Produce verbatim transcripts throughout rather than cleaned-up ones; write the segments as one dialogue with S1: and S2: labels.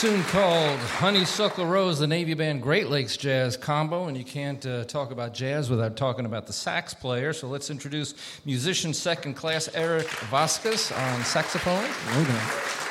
S1: tune called Honeysuckle Rose, the Navy Band Great Lakes Jazz Combo, and you can't uh, talk about jazz without talking about the sax player, so let's introduce musician second class Eric Vasquez on saxophone.
S2: Hello there.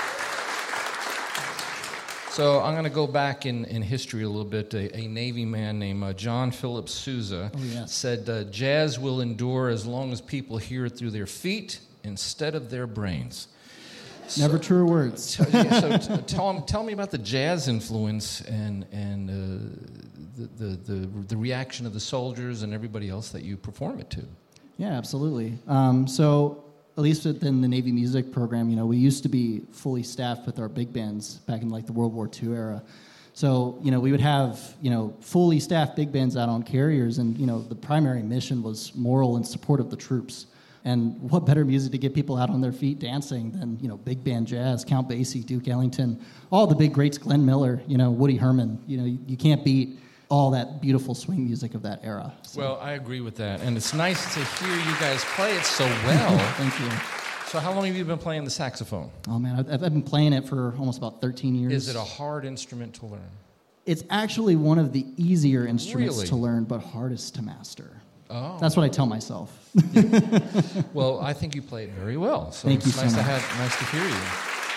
S1: So I'm going to go back in, in history a little bit. A, a Navy man named uh, John Philip Sousa
S2: oh, yes.
S1: said, uh, jazz will endure as long as people hear it through their feet instead of their brains.
S2: Never
S1: so,
S2: truer words.
S1: t- yeah, so t- tell, tell me about the jazz influence and and uh, the, the the the reaction of the soldiers and everybody else that you perform it to.
S2: Yeah, absolutely. Um, so at least within the Navy music program, you know, we used to be fully staffed with our big bands back in like the World War Two era. So, you know, we would have, you know, fully staffed big bands out on carriers, and, you know, the primary mission was moral and support of the troops. And what better music to get people out on their feet dancing than, you know, big band jazz, Count Basie, Duke Ellington, all the big greats, Glenn Miller, you know, Woody Herman. You know, you, you can't beat all that beautiful swing music of that era. So.
S1: Well, I agree with that. And it's nice to hear you guys play it so well.
S2: Thank you.
S1: So how long have you been playing the saxophone?
S2: Oh, man, I've, I've been playing it for almost about thirteen years.
S1: Is it a hard instrument to learn?
S2: It's actually one of the easier instruments
S1: Really?
S2: to learn, but hardest to master.
S1: Oh.
S2: That's what I tell myself.
S1: Well, I think you play it very well. So
S2: Thank
S1: it's
S2: you so
S1: nice
S2: much.
S1: to have nice to hear you.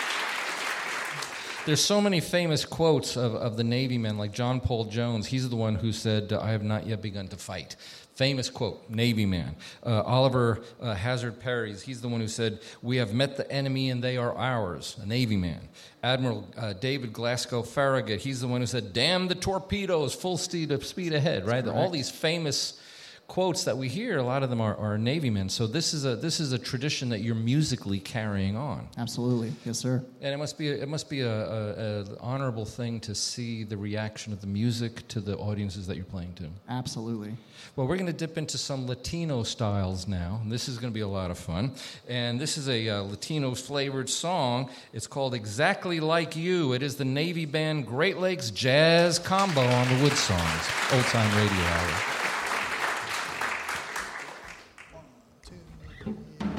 S1: There's so many famous quotes of, of the Navy men, like John Paul Jones. He's the one who said, "I have not yet begun to fight." Famous quote, Navy man. Uh, Oliver uh, Hazard Perry, he's the one who said, "We have met the enemy and they are ours," a Navy man. Admiral uh, David Glasgow Farragut, he's the one who said, "Damn the torpedoes, full speed, speed ahead," right? All these famous quotes that we hear, a lot of them are, are Navy men. So this is a this is a tradition that you're musically carrying on.
S2: Absolutely, yes, sir.
S1: And it must be a, it must be a, a, a honorable thing to see the reaction of the music to the audiences that you're playing to.
S2: Absolutely.
S1: Well, we're going to dip into some Latino styles now. And this is going to be a lot of fun. And this is a uh, Latino-flavored song. It's called Exactly Like You. It is the Navy Band Great Lakes Jazz Combo on the Wood Songs, Old Time Radio Hour.